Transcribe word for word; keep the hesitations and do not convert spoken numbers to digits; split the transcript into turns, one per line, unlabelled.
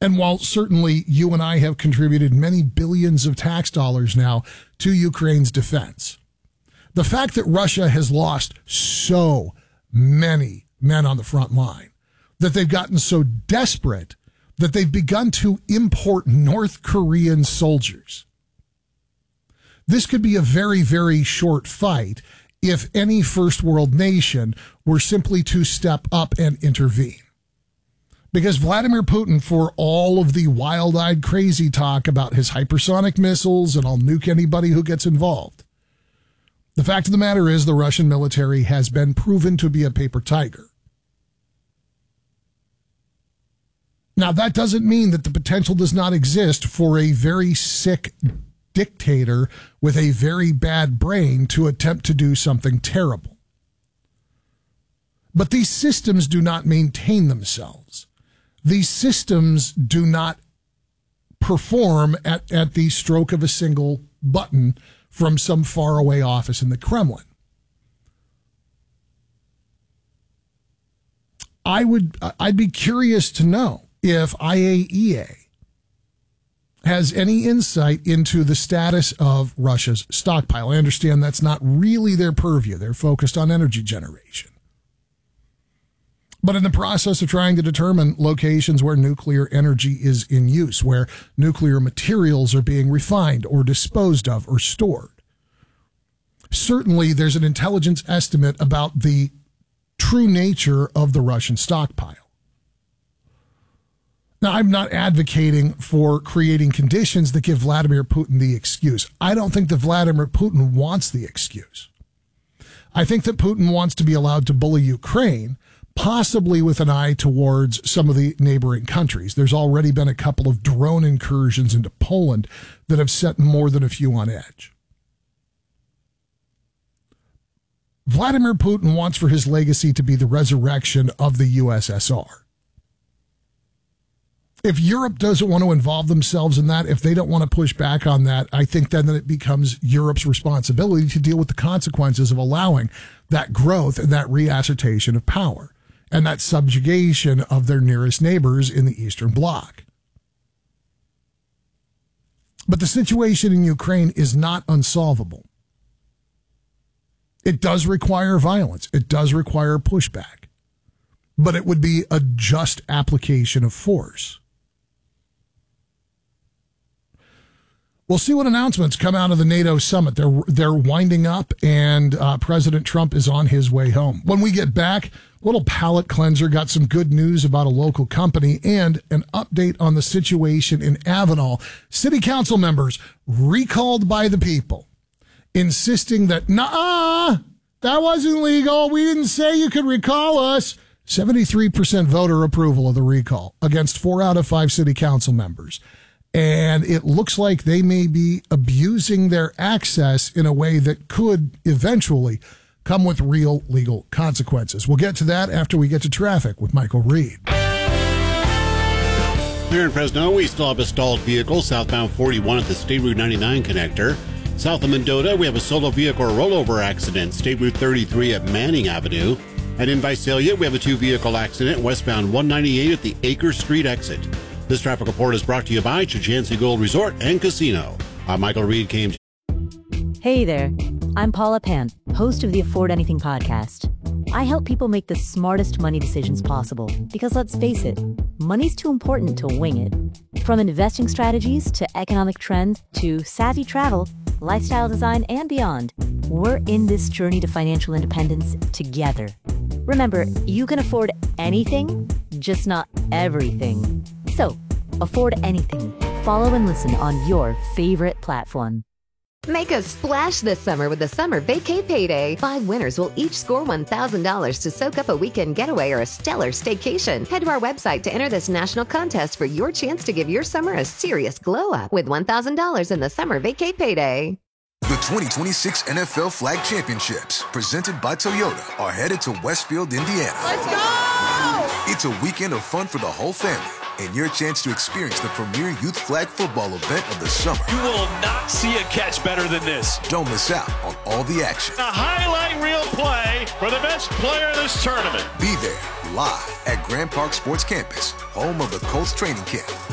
And while certainly you and I have contributed many billions of tax dollars now to Ukraine's defense, the fact that Russia has lost so many men on the front line, that they've gotten so desperate that they've begun to import North Korean soldiers. This could be a very, very short fight if any first world nation were simply to step up and intervene. Because Vladimir Putin, for all of the wild-eyed crazy talk about his hypersonic missiles and I'll nuke anybody who gets involved, the fact of the matter is the Russian military has been proven to be a paper tiger. Now, that doesn't mean that the potential does not exist for a very sick dictator with a very bad brain to attempt to do something terrible. But these systems do not maintain themselves. These systems do not perform at, at the stroke of a single button from some faraway office in the Kremlin. I would, I'd be curious to know if I A E A has any insight into the status of Russia's stockpile. I understand that's not really their purview. They're focused on energy generation. But in the process of trying to determine locations where nuclear energy is in use, where nuclear materials are being refined or disposed of or stored, certainly there's an intelligence estimate about the true nature of the Russian stockpile. Now, I'm not advocating for creating conditions that give Vladimir Putin the excuse. I don't think that Vladimir Putin wants the excuse. I think that Putin wants to be allowed to bully Ukraine, possibly with an eye towards some of the neighboring countries. There's already been a couple of drone incursions into Poland that have set more than a few on edge. Vladimir Putin wants for his legacy to be the resurrection of the U S S R. If Europe doesn't want to involve themselves in that, if they don't want to push back on that, I think then that it becomes Europe's responsibility to deal with the consequences of allowing that growth and that reassertion of power and that subjugation of their nearest neighbors in the Eastern Bloc. But the situation in Ukraine is not unsolvable. It does require violence. It does require pushback. But it would be a just application of force. We'll see what announcements come out of the NATO summit. They're they're winding up, and uh, President Trump is on his way home. When we get back, little palate cleanser, got some good news about a local company and an update on the situation in Avenal. City council members recalled by the people, insisting that, nah, that wasn't legal. We didn't say you could recall us. seventy-three percent voter approval of the recall against four out of five city council members. And it looks like they may be abusing their access in a way that could eventually come with real legal consequences. We'll get to that after we get to traffic with Michael Reed.
Here in Fresno, we still have a stalled vehicle southbound forty-one at the State Route ninety-nine connector. South of Mendota, we have a solo vehicle rollover accident, State Route thirty-three at Manning Avenue. And in Visalia, we have a two-vehicle accident westbound one ninety-eight at the Acre Street exit. This traffic report is brought to you by Chachansey Gold Resort and Casino. I'm Michael Reed, K M J.
Hey there, I'm Paula Pant, host of the Afford Anything podcast. I help people make the smartest money decisions possible because, let's face it, money's too important to wing it. From investing strategies to economic trends to savvy travel, lifestyle design, and beyond, we're in this journey to financial independence together. Remember, you can afford anything, just not everything. So, afford anything. Follow and listen on your favorite platform.
Make a splash this summer with the Summer Vacay Payday. Five winners will each score one thousand dollars to soak up a weekend getaway or a stellar staycation. Head to our website to enter this national contest for your chance to give your summer a serious glow up with one thousand dollars in the Summer Vacay Payday.
The twenty twenty-six N F L Flag Championships, presented by Toyota, are headed to Westfield, Indiana.
Let's go!
It's a weekend of fun for the whole family and your chance to experience the premier youth flag football event of the summer.
You will not see a catch better than this.
Don't miss out on all the action.
A highlight reel play for the best player in this tournament.
Be there live at Grand Park Sports Campus, home of the Colts training camp.